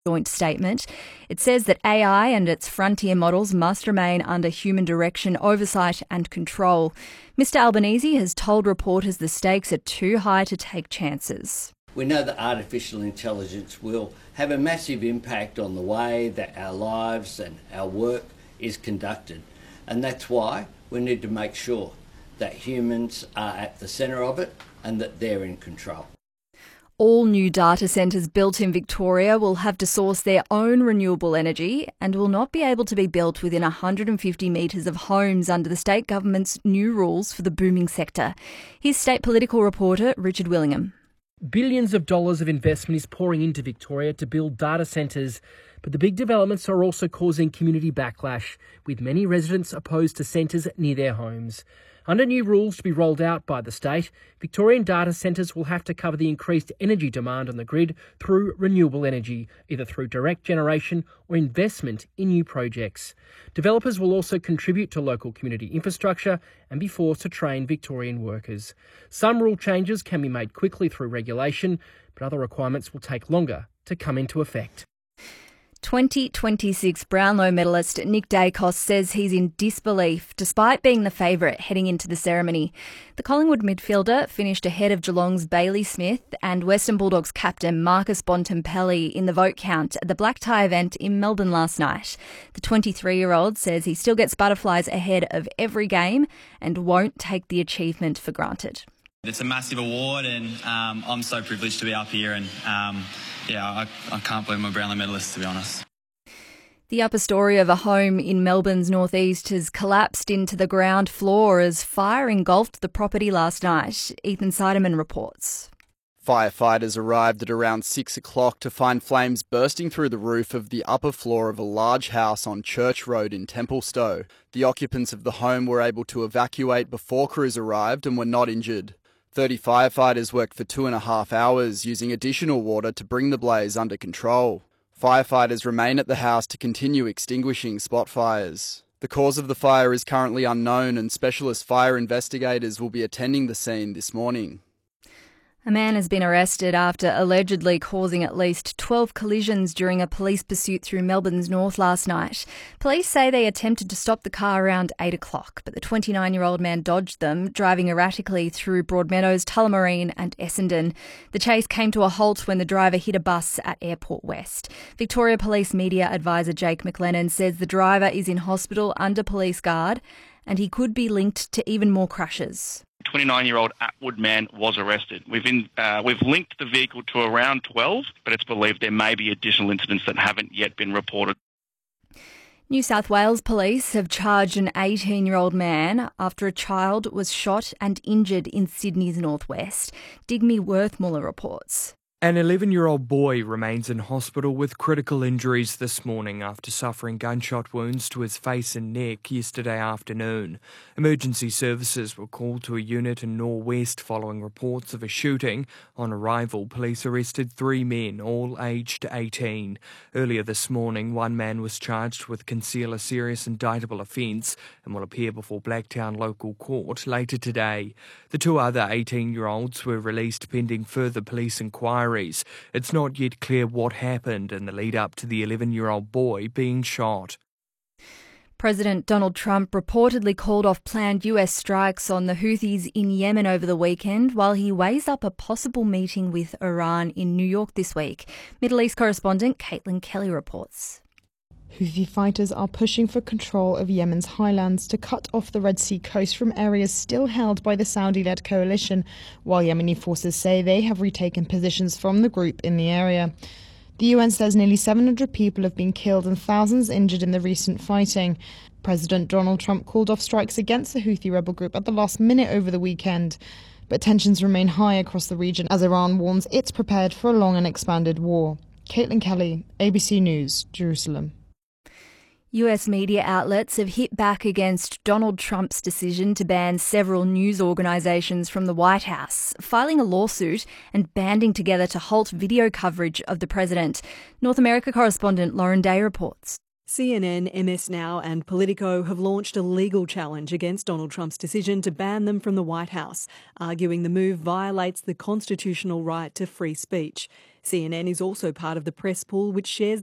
joint statement. It says that AI and its frontier models must remain under human direction, oversight and control. Mr Albanese has told reporters the stakes are too high to take chances. We know that artificial intelligence will have a massive impact on the way that our lives and our work is conducted. And that's why we need to make sure that humans are at the centre of it and that they're in control. All new data centres built in Victoria will have to source their own renewable energy and will not be able to be built within 150 metres of homes under the state government's new rules for the booming sector. Here's state political reporter Richard Willingham. Billions of dollars of investment is pouring into Victoria to build data centres, but the big developments are also causing community backlash, with many residents opposed to centres near their homes. Under new rules to be rolled out by the state, Victorian data centres will have to cover the increased energy demand on the grid through renewable energy, either through direct generation or investment in new projects. Developers will also contribute to local community infrastructure and be forced to train Victorian workers. Some rule changes can be made quickly through regulation, but other requirements will take longer to come into effect. 2026 Brownlow medalist Nick Dacos says he's in disbelief despite being the favourite heading into the ceremony. The Collingwood midfielder finished ahead of Geelong's Bailey Smith and Western Bulldogs captain Marcus Bontempelli in the vote count at the black tie event in Melbourne last night. The 23-year-old says he still gets butterflies ahead of every game and won't take the achievement for granted. It's a massive award and I'm so privileged to be up here and I can't believe I'm a Brownlow medalist, to be honest. The upper story of a home in Melbourne's northeast has collapsed into the ground floor as fire engulfed the property last night. Ethan Seidemann reports. Firefighters arrived at around 6 o'clock to find flames bursting through the roof of the upper floor of a large house on Church Road in Templestowe. The occupants of the home were able to evacuate before crews arrived and were not injured. 30 firefighters worked for 2.5 hours using additional water to bring the blaze under control. Firefighters remain at the house to continue extinguishing spot fires. The cause of the fire is currently unknown and specialist fire investigators will be attending the scene this morning. A man has been arrested after allegedly causing at least 12 collisions during a police pursuit through Melbourne's north last night. Police say they attempted to stop the car around 8 o'clock, but the 29-year-old man dodged them, driving erratically through Broadmeadows, Tullamarine and Essendon. The chase came to a halt when the driver hit a bus at Airport West. Victoria Police Media Advisor Jake McLennan says the driver is in hospital under police guard and he could be linked to even more crashes. 29-year-old Atwood man was arrested. We've linked the vehicle to around 12, but it's believed there may be additional incidents that haven't yet been reported. New South Wales police have charged an 18-year-old man after a child was shot and injured in Sydney's northwest. Digby Worthmuller reports. An 11-year-old boy remains in hospital with critical injuries this morning after suffering gunshot wounds to his face and neck yesterday afternoon. Emergency services were called to a unit in Norwest following reports of a shooting. On arrival, police arrested 3 men, all aged 18. Earlier this morning, one man was charged with conceal a serious indictable offence and will appear before Blacktown Local Court later today. The 2 other 18-year-olds were released pending further police inquiry. It's not yet clear what happened in the lead up to the 11-year-old boy being shot. President Donald Trump reportedly called off planned US strikes on the Houthis in Yemen over the weekend while he weighs up a possible meeting with Iran in New York this week. Middle East correspondent Caitlin Kelly reports. Houthi fighters are pushing for control of Yemen's highlands to cut off the Red Sea coast from areas still held by the Saudi-led coalition, while Yemeni forces say they have retaken positions from the group in the area. The UN says nearly 700 people have been killed and thousands injured in the recent fighting. President Donald Trump called off strikes against the Houthi rebel group at the last minute over the weekend. But tensions remain high across the region as Iran warns it's prepared for a long and expanded war. Caitlin Kelly, ABC News, Jerusalem. US media outlets have hit back against Donald Trump's decision to ban several news organisations from the White House, filing a lawsuit and banding together to halt video coverage of the president. North America correspondent Lauren Day reports. CNN, MS Now and Politico have launched a legal challenge against Donald Trump's decision to ban them from the White House, arguing the move violates the constitutional right to free speech. CNN is also part of the press pool which shares